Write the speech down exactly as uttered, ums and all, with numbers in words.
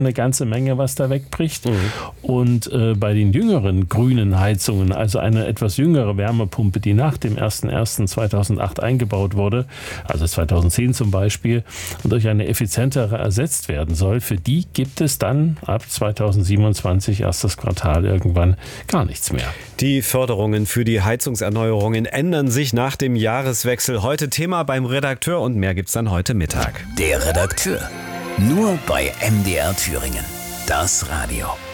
eine ganze Menge, was da wegbricht. Mhm. Und äh, bei den jüngeren grünen Heizungen, also eine etwas jüngere Wärmepumpe, die nach dem erster erster zweitausendacht eingebaut wurde, also zweitausendzehn zum Beispiel, und durch eine effizientere ersetzt werden soll, für die gibt es dann ab zweitausendsiebenundzwanzig, erstes Quartal irgendwann, gar nichts mehr. Die Förderungen für die Heizungserneuerungen ändern sich nach dem Jahreswechsel. Heute Thema beim Redakteur und mehr gibt's dann heute Mittag. Der Redakteur. Nur bei M D R Thüringen. Das Radio.